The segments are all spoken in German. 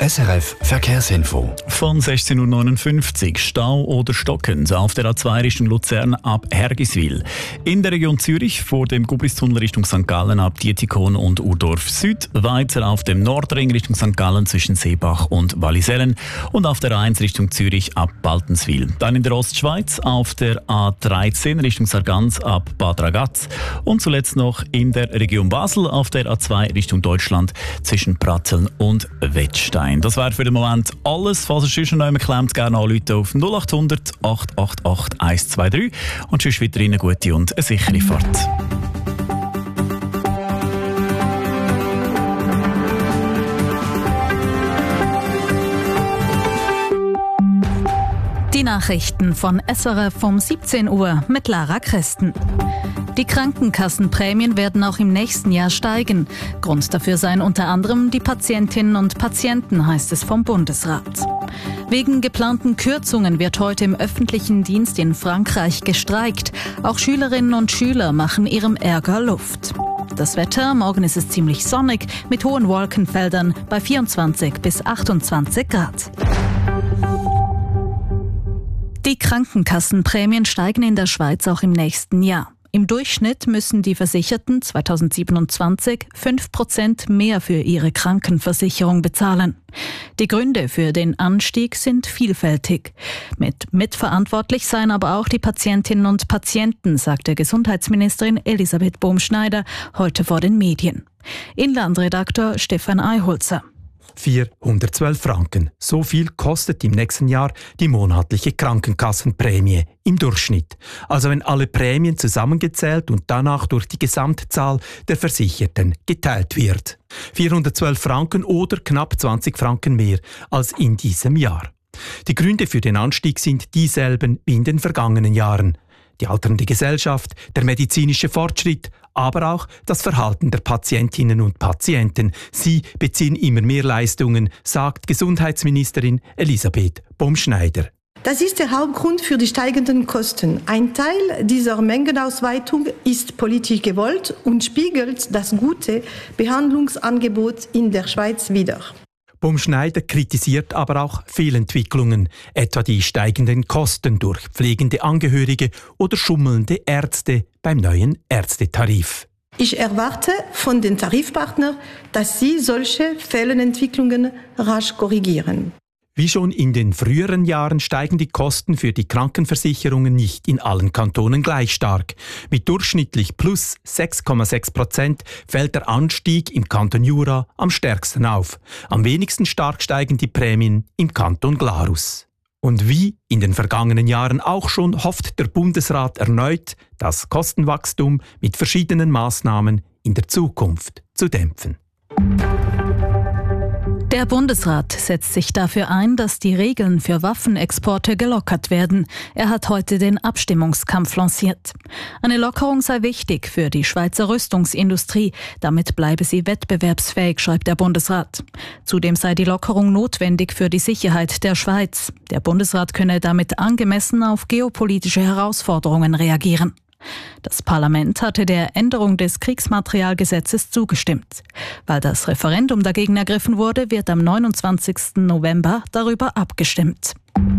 SRF Verkehrsinfo. Von 16.59 Uhr Stau oder stockend auf der A2 Richtung Luzern ab Hergiswil. In der Region Zürich vor dem Gubristunnel Richtung St. Gallen ab Dietikon und Urdorf Süd. Weiter auf dem Nordring Richtung St. Gallen zwischen Seebach und Wallisellen. Und auf der A1 Richtung Zürich ab Baltenswil. Dann in der Ostschweiz auf der A13 Richtung Sargans ab Bad Ragaz. Und zuletzt noch in der Region Basel auf der A2 Richtung Deutschland zwischen Pratteln und Wettstein. Das wäre für den Moment alles. Falls ihr sonst noch jemand klemmt, gerne anrufen auf 0800 888 123 und sonst weiterhin eine gute und eine sichere Fahrt. Die Nachrichten von SRF um 17 Uhr mit Lara Christen. Die Krankenkassenprämien werden auch im nächsten Jahr steigen. Grund dafür seien unter anderem die Patientinnen und Patienten, heißt es vom Bundesrat. Wegen geplanten Kürzungen wird heute im öffentlichen Dienst in Frankreich gestreikt. Auch Schülerinnen und Schüler machen ihrem Ärger Luft. Das Wetter, morgen ist es ziemlich sonnig mit hohen Wolkenfeldern bei 24 bis 28 Grad. Die Krankenkassenprämien steigen in der Schweiz auch im nächsten Jahr. Im Durchschnitt müssen die Versicherten 2027 5% mehr für ihre Krankenversicherung bezahlen. Die Gründe für den Anstieg sind vielfältig. Mitverantwortlich seien aber auch die Patientinnen und Patienten, sagte Gesundheitsministerin Elisabeth Bohm-Schneider heute vor den Medien. Inlandredakteur Stefan Eiholzer. 412 Franken. So viel kostet im nächsten Jahr die monatliche Krankenkassenprämie im Durchschnitt. Also wenn alle Prämien zusammengezählt und danach durch die Gesamtzahl der Versicherten geteilt wird. 412 Franken oder knapp 20 Franken mehr als in diesem Jahr. Die Gründe für den Anstieg sind dieselben wie in den vergangenen Jahren. Die alternde Gesellschaft, der medizinische Fortschritt, aber auch das Verhalten der Patientinnen und Patienten. Sie beziehen immer mehr Leistungen, sagt Gesundheitsministerin Elisabeth Bohm-Schneider. Das ist der Hauptgrund für die steigenden Kosten. Ein Teil dieser Mengenausweitung ist politisch gewollt und spiegelt das gute Behandlungsangebot in der Schweiz wider. Bohm-Schneider kritisiert aber auch Fehlentwicklungen, etwa die steigenden Kosten durch pflegende Angehörige oder schummelnde Ärzte beim neuen Ärztetarif. Ich erwarte von den Tarifpartnern, dass sie solche Fehlentwicklungen rasch korrigieren. Wie schon in den früheren Jahren steigen die Kosten für die Krankenversicherungen nicht in allen Kantonen gleich stark. Mit durchschnittlich plus 6,6% fällt der Anstieg im Kanton Jura am stärksten auf. Am wenigsten stark steigen die Prämien im Kanton Glarus. Und wie in den vergangenen Jahren auch schon, hofft der Bundesrat erneut, das Kostenwachstum mit verschiedenen Maßnahmen in der Zukunft zu dämpfen. Der Bundesrat setzt sich dafür ein, dass die Regeln für Waffenexporte gelockert werden. Er hat heute den Abstimmungskampf lanciert. Eine Lockerung sei wichtig für die Schweizer Rüstungsindustrie. Damit bleibe sie wettbewerbsfähig, schreibt der Bundesrat. Zudem sei die Lockerung notwendig für die Sicherheit der Schweiz. Der Bundesrat könne damit angemessen auf geopolitische Herausforderungen reagieren. Das Parlament hatte der Änderung des Kriegsmaterialgesetzes zugestimmt. Weil das Referendum dagegen ergriffen wurde, wird am 29. November darüber abgestimmt.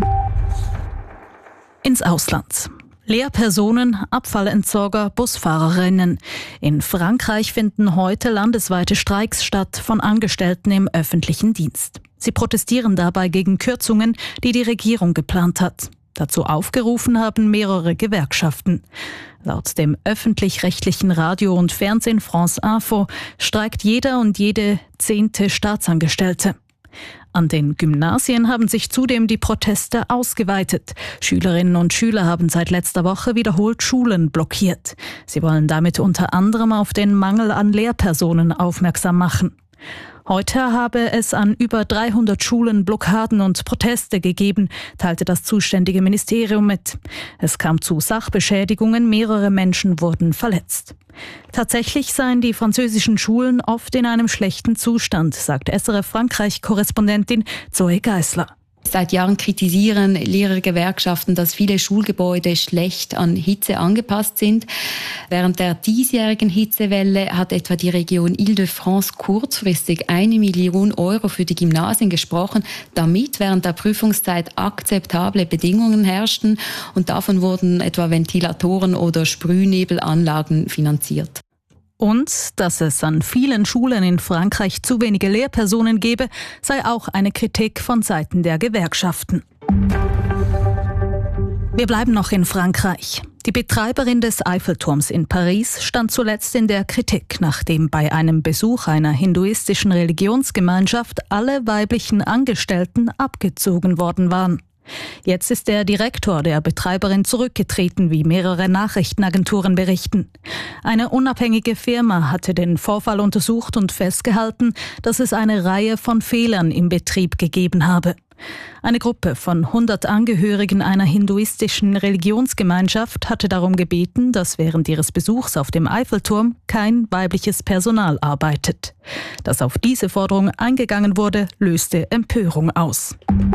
Ins Ausland. Lehrpersonen, Abfallentsorger, Busfahrerinnen. In Frankreich finden heute landesweite Streiks statt von Angestellten im öffentlichen Dienst. Sie protestieren dabei gegen Kürzungen, die die Regierung geplant hat. Dazu aufgerufen haben mehrere Gewerkschaften. Laut dem öffentlich-rechtlichen Radio und Fernsehen France Info streikt jeder und jede 10. Staatsangestellte. An den Gymnasien haben sich zudem die Proteste ausgeweitet. Schülerinnen und Schüler haben seit letzter Woche wiederholt Schulen blockiert. Sie wollen damit unter anderem auf den Mangel an Lehrpersonen aufmerksam machen. Heute habe es an über 300 Schulen Blockaden und Proteste gegeben, teilte das zuständige Ministerium mit. Es kam zu Sachbeschädigungen, mehrere Menschen wurden verletzt. Tatsächlich seien die französischen Schulen oft in einem schlechten Zustand, sagt SRF Frankreich-Korrespondentin Zoe Geisler. Seit Jahren kritisieren Lehrergewerkschaften, dass viele Schulgebäude schlecht an Hitze angepasst sind. Während der diesjährigen Hitzewelle hat etwa die Region Île-de-France kurzfristig 1 Million Euro für die Gymnasien gesprochen, damit während der Prüfungszeit akzeptable Bedingungen herrschten. Und davon wurden etwa Ventilatoren oder Sprühnebelanlagen finanziert. Und dass es an vielen Schulen in Frankreich zu wenige Lehrpersonen gebe, sei auch eine Kritik von Seiten der Gewerkschaften. Wir bleiben noch in Frankreich. Die Betreiberin des Eiffelturms in Paris stand zuletzt in der Kritik, nachdem bei einem Besuch einer hinduistischen Religionsgemeinschaft alle weiblichen Angestellten abgezogen worden waren. Jetzt ist der Direktor der Betreiberin zurückgetreten, wie mehrere Nachrichtenagenturen berichten. Eine unabhängige Firma hatte den Vorfall untersucht und festgehalten, dass es eine Reihe von Fehlern im Betrieb gegeben habe. Eine Gruppe von 100 Angehörigen einer hinduistischen Religionsgemeinschaft hatte darum gebeten, dass während ihres Besuchs auf dem Eiffelturm kein weibliches Personal arbeitet. Dass auf diese Forderung eingegangen wurde, löste Empörung aus.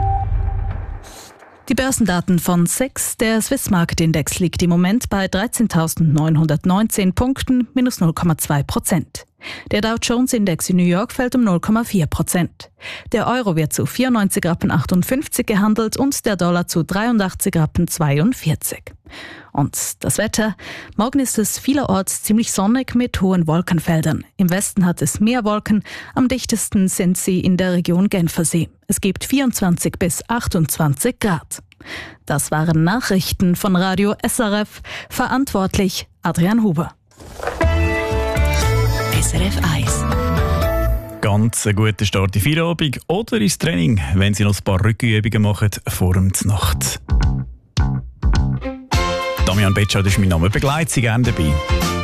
Die Börsendaten von SEX, der Swiss Market Index, liegt im Moment bei 13.919 Punkten, minus 0,2%. Der Dow Jones Index in New York fällt um 0,4%. Der Euro wird zu 94,58 Rappen gehandelt und der Dollar zu 83,42 Rappen. Und das Wetter? Morgen ist es vielerorts ziemlich sonnig mit hohen Wolkenfeldern. Im Westen hat es mehr Wolken, am dichtesten sind sie in der Region Genfersee. Es gibt 24 bis 28 Grad. Das waren Nachrichten von Radio SRF. Verantwortlich Adrian Huber. SRF 1. Ganz ein guter Start in die Feierabend oder ins Training, wenn Sie noch ein paar Rückenübungen machen vor der Nacht. Damian Betschart ist mein Name. Begleitet Sie gerne dabei.